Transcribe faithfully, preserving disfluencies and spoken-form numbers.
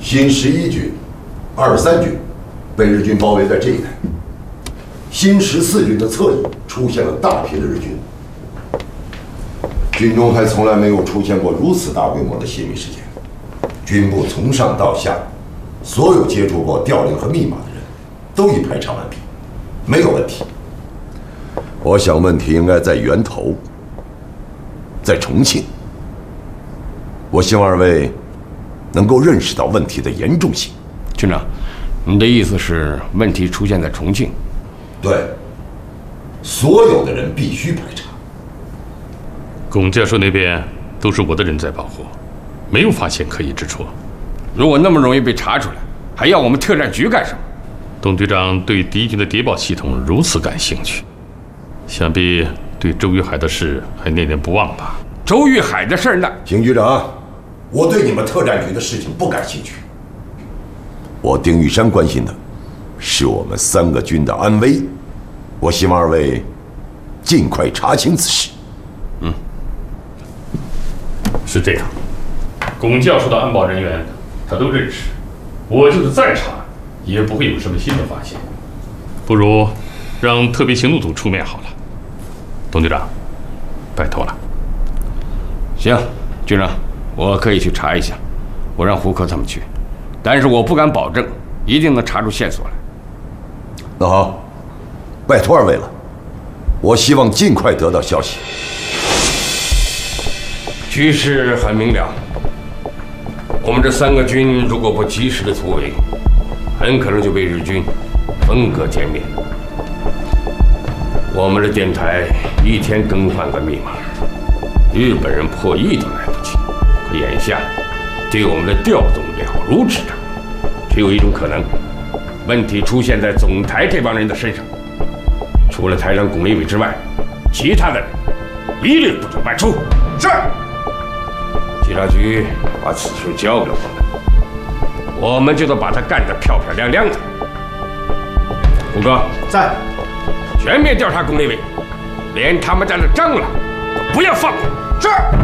新十一军、二三军被日军包围在这一带，新十四军的侧翼出现了大批的日军。军中还从来没有出现过如此大规模的泄密事件。军部从上到下，所有接触过调令和密码的人，都已排查完毕，没有问题。我想问题应该在源头，在重庆。我希望二位能够认识到问题的严重性。 军长，你的意思是问题出现在重庆？ 对，所有的人必须排查。 龚教授那边都是我的人在保护，没有发现可疑之处。 如果那么容易被查出来，还要我们特战局干什么？ 董队长对敌军的谍报系统如此感兴趣，想必对周玉海的事还念念不忘吧？ 周玉海的事呢？ 邢局长，我对你们特战局的事情不感兴趣。我丁玉山关心的是我们三个军的安危。我希望二位尽快查清此事。 嗯，是这样。龚教授的安保人员他都认识，我就是再查也不会有什么新的发现。不如让特别行动组出面好了。董队长，拜托了。 行，军长，我可以去查一下，我让胡科他们去，但是我不敢保证一定能查出线索来。 那好，拜托二位了，我希望尽快得到消息。 局势很明了，我们这三个军如果不及时的突围，很可能就被日军分割歼灭。我们的电台一天更换个密码，日本人破译都来不及。可眼下对我们的调动了如指掌，只有一种可能，问题出现在总台这帮人的身上。除了台长龚立伟之外，其他的人一律不准外出。是。警察局把此事交给我们，我们就得把它干得漂漂亮亮的。胡哥在， 全面调查龚立伟，连他们家的蟑螂都不要放过。是。